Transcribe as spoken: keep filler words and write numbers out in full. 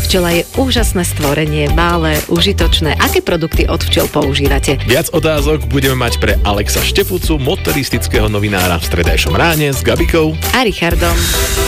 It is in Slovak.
Včela je úžasné stvorenie, malé, užitočné. Aké produkty od včel používate? Viac otázok budeme mať pre Alexa Štefucu, motoristického novinára v stredajšom ráne s Gabikou A Richardom.